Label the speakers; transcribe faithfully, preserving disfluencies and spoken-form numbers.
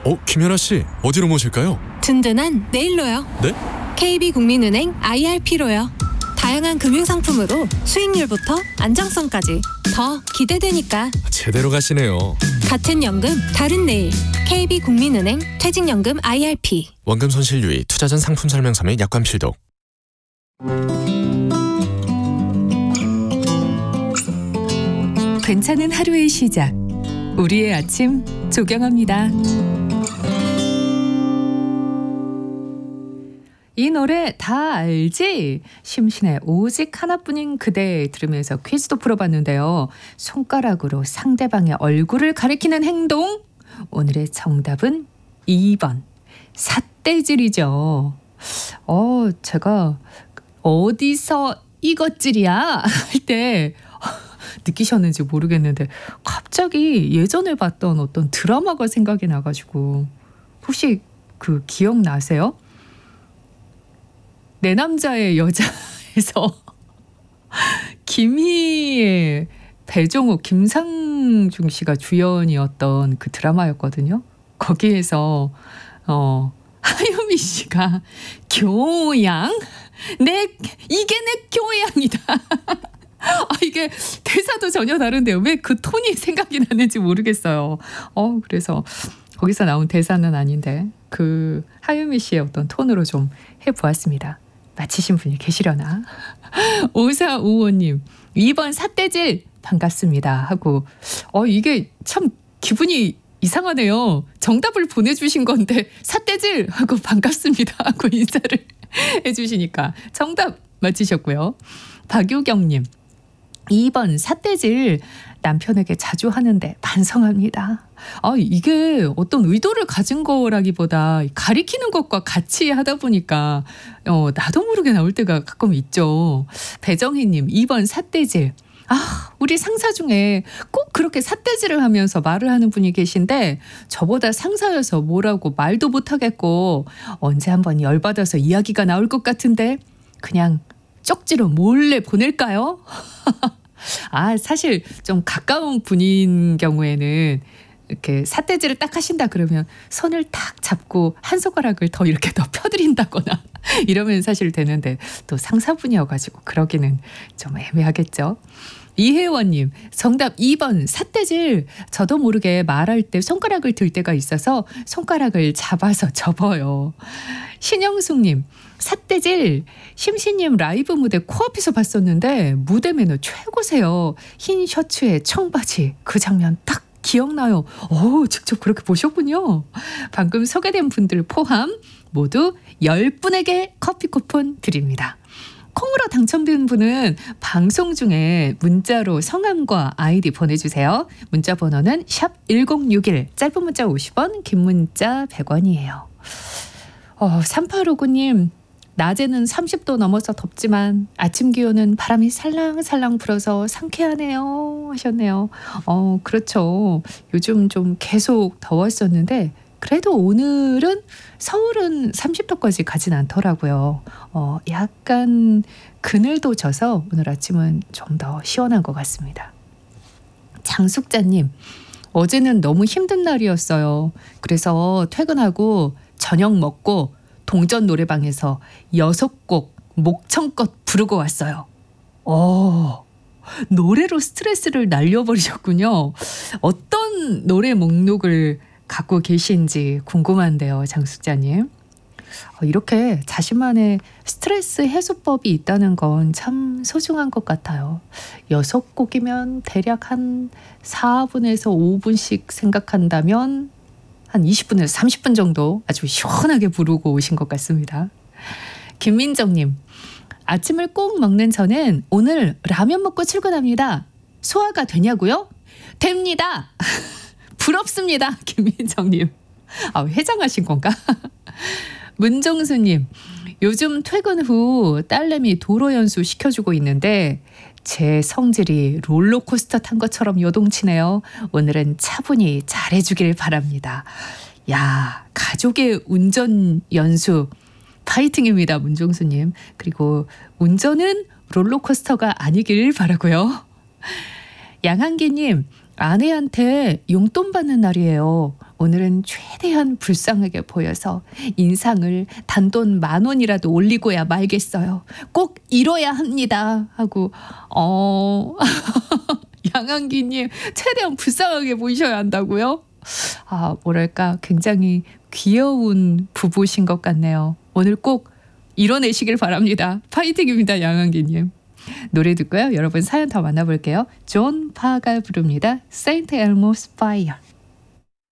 Speaker 1: 어, 김연아 씨, 어디로 모실까요?
Speaker 2: 든든한 네일로요.
Speaker 1: 네?
Speaker 2: 케이비국민은행 아이알피로요. 다양한 금융상품으로 수익률부터 안정성까지 더 기대되니까.
Speaker 1: 제대로 가시네요.
Speaker 2: 같은 연금, 다른 내일. 케이비국민은행 퇴직연금 아이알피.
Speaker 1: 원금 손실 유의, 투자 전 상품 설명서 및 약관 필독.
Speaker 3: 괜찮은 하루의 시작. 우리의 아침 조경합니다. 이 노래 다 알지? 심신의 오직 하나뿐인 그대 들으면서 퀴즈도 풀어봤는데요. 손가락으로 상대방의 얼굴을 가리키는 행동. 오늘의 정답은 이 번 삿대질이죠. 어, 제가 어디서 이것질이야 할 때 느끼셨는지 모르겠는데 갑자기 예전에 봤던 어떤 드라마가 생각이 나가지고 혹시 그 기억나세요? 내 남자의 여자에서 김희애, 배종욱, 김상중 씨가 주연이었던 그 드라마였거든요. 거기에서 어, 하유미 씨가 교양? 내 이게 내 교양이다. 아, 이게 대사도 전혀 다른데요. 왜 그 톤이 생각이 나는지 모르겠어요. 어, 그래서 거기서 나온 대사는 아닌데 그 하유미 씨의 어떤 톤으로 좀 해보았습니다. 맞히신 분이 계시려나? 오사오오 님, 이 번 삿대질 반갑습니다 하고 어 이게 참 기분이 이상하네요. 정답을 보내주신 건데 삿대질 하고 반갑습니다 하고 인사를 해주시니까 정답 맞히셨고요. 박유경님, 이 번 삿대질 남편에게 자주 하는데 반성합니다. 아, 이게 어떤 의도를 가진 거라기보다 가리키는 것과 같이 하다 보니까 어, 나도 모르게 나올 때가 가끔 있죠. 배정희님, 이 번 삿대질. 아, 우리 상사 중에 꼭 그렇게 삿대질을 하면서 말을 하는 분이 계신데 저보다 상사여서 뭐라고 말도 못하겠고 언제 한번 열받아서 이야기가 나올 것 같은데 그냥 쪽지로 몰래 보낼까요? 아, 사실 좀 가까운 분인 경우에는 이렇게 삿대질을 딱 하신다 그러면 손을 탁 잡고 한 손가락을 더 이렇게 더 펴드린다거나 이러면 사실 되는데 또 상사분이어가지고 그러기는 좀 애매하겠죠. 이혜원님, 정답 이 번 삿대질. 저도 모르게 말할 때 손가락을 들 때가 있어서 손가락을 잡아서 접어요. 신영숙님, 삿대질. 심신님 라이브 무대 코앞에서 봤었는데 무대 매너 최고세요. 흰 셔츠에 청바지. 그 장면 딱 기억나요. 오, 직접 그렇게 보셨군요. 방금 소개된 분들 포함 모두 열 분에게 커피 쿠폰 드립니다. 콩으로 당첨된 분은 방송 중에 문자로 성함과 아이디 보내주세요. 문자 번호는 샵 일공육일, 짧은 문자 오십 원, 긴 문자 백 원이에요. 어, 삼팔오구 님, 낮에는 삼십 도 넘어서 덥지만 아침 기온은 바람이 살랑살랑 불어서 상쾌하네요 하셨네요. 어, 그렇죠. 요즘 좀 계속 더웠었는데 그래도 오늘은 서울은 삼십 도까지 가진 않더라고요. 어, 약간 그늘도 져서 오늘 아침은 좀 더 시원한 것 같습니다. 장숙자님, 어제는 너무 힘든 날이었어요. 그래서 퇴근하고 저녁 먹고 동전 노래방에서 여섯 곡 목청껏 부르고 왔어요. 오, 노래로 스트레스를 날려버리셨군요. 어떤 노래 목록을 갖고 계신지 궁금한데요, 장숙자님. 이렇게 자신만의 스트레스 해소법이 있다는 건 참 소중한 것 같아요. 여섯 곡이면 대략 한 사 분에서 오 분씩 생각한다면 한 이십 분에서 삼십 분 정도 아주 시원하게 부르고 오신 것 같습니다. 김민정님, 아침을 꼭 먹는 저는 오늘 라면 먹고 출근합니다. 소화가 되냐고요? 됩니다. 부럽습니다. 김민정님. 아, 회장하신 건가? 문정수님, 요즘 퇴근 후 딸내미 도로 연수 시켜주고 있는데 제 성질이 롤러코스터 탄 것처럼 요동치네요. 오늘은 차분히 잘해주길 바랍니다. 야, 가족의 운전 연수 파이팅입니다, 문정수님. 그리고 운전은 롤러코스터가 아니길 바라고요. 양한기님, 아내한테 용돈 받는 날이에요. 오늘은 최대한 불쌍하게 보여서 인상을 단돈 만 원이라도 올리고야 말겠어요. 꼭 이뤄야 합니다. 하고 어 양한기님 최대한 불쌍하게 보이셔야 한다고요? 아 뭐랄까 굉장히 귀여운 부부신 것 같네요. 오늘 꼭 이뤄내시길 바랍니다. 파이팅입니다, 양한기님. 노래 듣고요. 여러분 사연 더 만나볼게요. 존 파가 부릅니다. 세인트 엘모스 파이어.